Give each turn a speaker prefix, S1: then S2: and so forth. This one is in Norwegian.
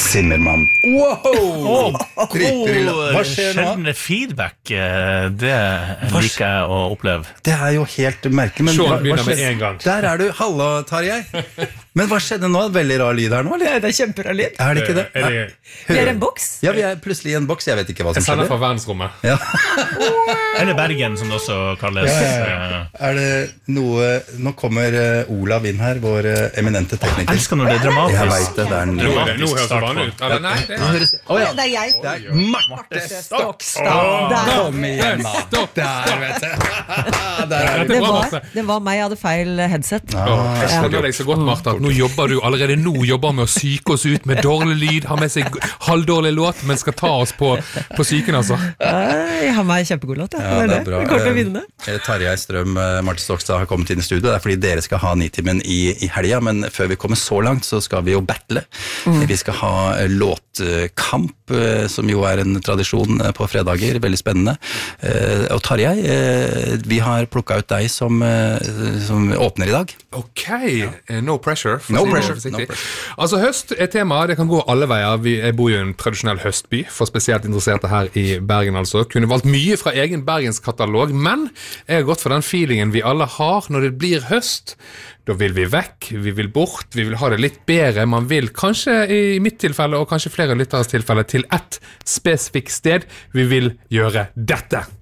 S1: Zimmermann.
S2: Wow!
S1: Hva skjer nå?
S2: Sjelden feedback, det liker jeg å oppleve.
S1: Det jo helt merkelig, men
S3: Sean begynner med en gang.
S1: Der du, hallo Tarjei. Men hva skjedde nå? Veldig rar lyd her nå, eller?
S4: Det kjempebra lyd.
S1: Det ikke det?
S4: Vi en boks.
S1: Ja, vi plutselig i en boks, jeg vet ikke hva som
S3: Jeg sender
S1: skjedde.
S3: fra verdensrommet.
S1: Ja.
S2: Eller Bergen, som det også kalles.
S1: Det noe, nå kommer Olav inn her, vår eminente tekniker.
S2: Jeg elsker når det dramatisk.
S1: Jeg vet det, det
S3: Nå
S2: Dramatisk
S3: høres det
S2: start
S3: vanlig
S2: på.
S3: ut. Eller nei, det
S4: Det jeg.
S1: Det Marte
S4: Stokstad.
S1: Kom igjen da. Der, vet du.
S3: Dette er bra, Marte.
S4: Det var meg, jeg hadde feil headset.
S3: Jeg skjønner deg så godt, Marte, at allerede nå jobber med å syke oss ut med dårlig lyd, har med seg halvdårlig låt, men skal ta oss på syken, altså.
S4: Jeg har meg kjempegod låt,
S1: Ja, det bra.
S4: Vi kommer til å vinne.
S1: Tarjei Strøm, Marte Stokstad har kommet inn i studio. Det fordi dere skal ha Nitimen i helga, men før vi kommer så langt, så skal vi jo battle. Vi skal ha låtkamp, som jo en tradisjon på fredager, veldig spennende. Og Tarjei, vi har plukket ut deg som åpner i dag.
S3: Ok, no pressure.
S1: No pressure.
S3: Altså, høst tema, det kan gå alle veier. Jeg bor jo i en tradisjonell høstby, for spesielt interesserte her i Bergen altså. Kunne valgt mye fra egen Bergenskatalog, men jeg har gått for den feelingen vi alle har når det blir høst. Da vil vi vekk, vi vil bort, vi vil ha det litt bedre. Man vil kanskje i mitt tilfelle, og kanskje flere lytteres tilfelle, til et spesifikt sted. Vi vil gjøre dette.